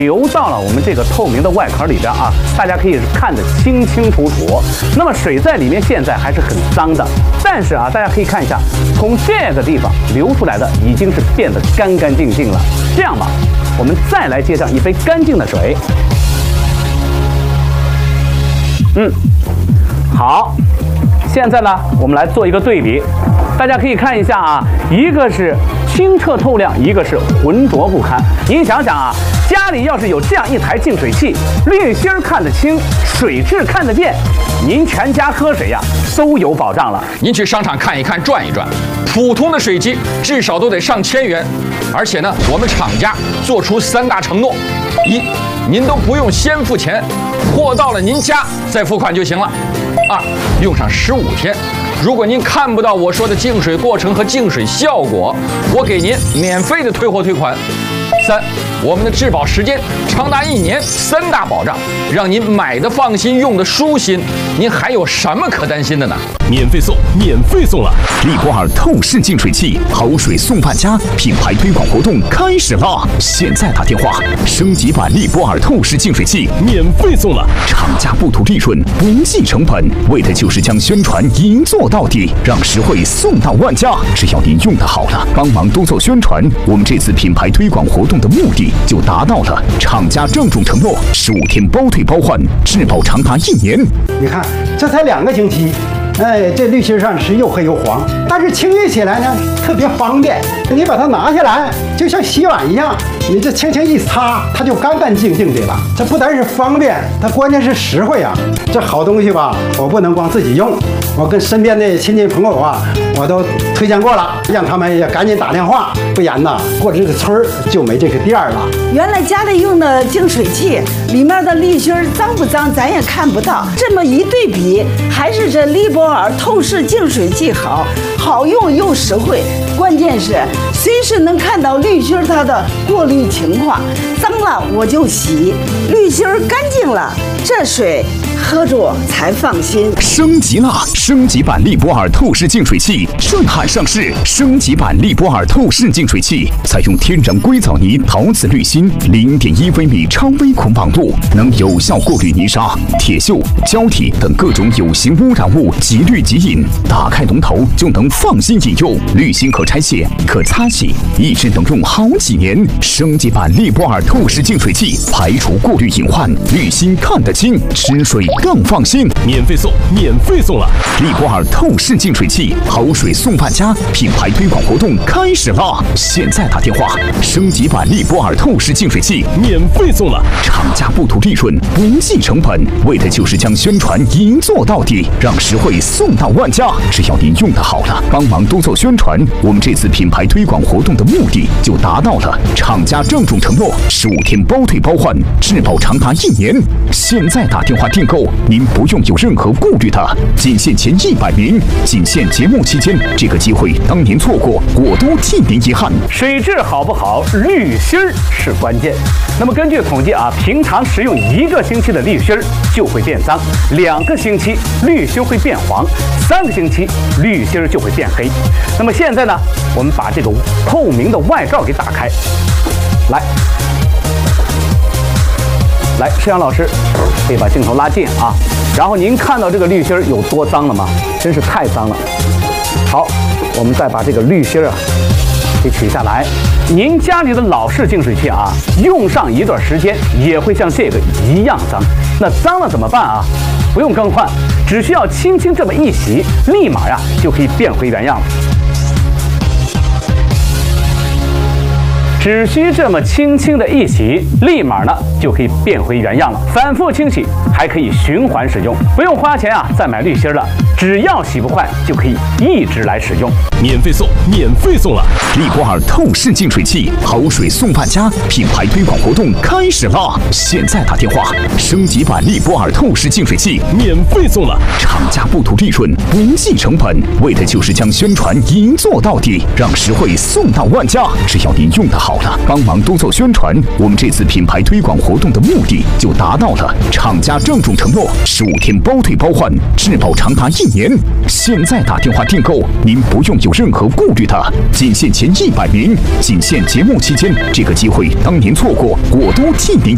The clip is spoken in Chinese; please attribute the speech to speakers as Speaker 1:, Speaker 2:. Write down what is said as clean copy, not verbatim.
Speaker 1: 流到了我们这个透明的外壳里边啊，大家可以看得清清楚楚。那么水在里面现在还是很脏的，但是啊，大家可以看一下，从这个地方流出来的已经是变得干干净净了。这样吧，我们再来接上一杯干净的水。好，现在呢，我们来做一个对比，大家可以看一下啊，一个是清澈透亮，一个是浑浊不堪。您想想啊，家里要是有这样一台净水器，滤芯看得清，水质看得见，您全家喝水呀都有保障了。
Speaker 2: 您去商场看一看，转一转，普通的水机至少都得上千元，而且呢，我们厂家做出3大承诺：一，您都不用先付钱，货到了您家再付款就行了；二，用上15天。如果您看不到我说的净水过程和净水效果，我给您免费的退货退款。三，我们的质保时间长达1年，3大保障，让您买的放心，用的舒心。您还有什么可担心的呢？
Speaker 3: 免费送，免费送了！利博尔透视净水器，好水送万家，品牌推广活动开始啦！现在打电话，升级版利博尔透视净水器免费送了，厂家不图利润，不计成本，为的就是将宣传一做到底，让实惠送到万家。只要您用得好了，帮忙多做宣传，我们这次品牌推广活动的目的就达到了。厂家郑重承诺，15天包退包换，质保长达1年。
Speaker 4: 你看，这才2个星期。这滤芯上是又黑又黄，但是清洗起来呢特别方便。你把它拿下来，就像洗碗一样，你这轻轻一擦，它就干干净净的了。这不单是方便，它关键是实惠啊！这好东西吧，我不能光自己用，我跟身边的亲戚朋友啊，我都推荐过了，让他们也赶紧打电话，不然呐，过这个村儿就没这个店了。
Speaker 5: 原来家里用的净水器里面的滤芯脏不脏，咱也看不到。这么一对比，还是这利博尔透视净水器好用又实惠，关键是随时能看到滤芯它的过滤情况，脏了我就洗，滤芯干净了，这水喝着才放心。
Speaker 3: 升级了，升级版利博尔透视净水器震撼上市。升级版利博尔透视净水器采用天然硅藻泥陶瓷滤芯，0.1微米超微孔网络，能有效过滤泥沙、铁锈、胶体等各种有形污染物，即滤即饮。打开龙头就能放心饮用，滤芯可拆卸、可擦洗，一直能用好几年。升级版利博尔透视净水器排除过滤隐患，滤芯看得清，吃水更放心。免费送，免费送了！利博尔透视净水器，好水送万家，品牌推广活动开始啦！现在打电话，升级版利博尔透视净水器免费送了，厂家不图利润，不计成本，为的就是将宣传一做到底，让实惠送到万家。只要您用得好了，帮忙多做宣传，我们这次品牌推广活动的目的就达到了。厂家郑重承诺，15天包退包换，质保长达1年。现在打电话订购，您不用有任何顾虑的，仅限前100名，仅限节目期间，这个机会当您错过，我都替您遗憾。
Speaker 1: 水质好不好，滤芯是关键。那么根据统计啊，平常使用1个星期的滤芯就会变脏，2个星期滤芯会变黄，3个星期滤芯就会变黑。那么现在呢，我们把这个透明的外罩给打开，来，石阳老师可以把镜头拉近啊，然后您看到这个滤芯有多脏了吗？真是太脏了。好，我们再把这个滤芯啊给取下来。您家里的老式净水器啊，用上一段时间也会像这个一样脏。那脏了怎么办啊？不用更换，只需要轻轻这么一洗，立马呀就可以变回原样了。只需这么轻轻的一洗，立马呢就可以变回原样了。反复清洗，还可以循环使用，不用花钱啊再买滤芯了，只要洗不坏就可以一直来使用。
Speaker 3: 免费送，免费送了！利博尔透视净水器，好水送万家，品牌推广活动开始啦！现在打电话，升级版利博尔透视净水器免费送了，厂家不图利润，不计成本，为的就是将宣传一做到底，让实惠送到万家。只要您用得好了，帮忙多做宣传，我们这次品牌推广活动的目的就达到了。厂家郑重承诺，15天包退包换，质保长达1年。现在打电话订购，您不用有任何顾虑的，仅限前100名，仅限节目期间，这个机会当您错过，我都替您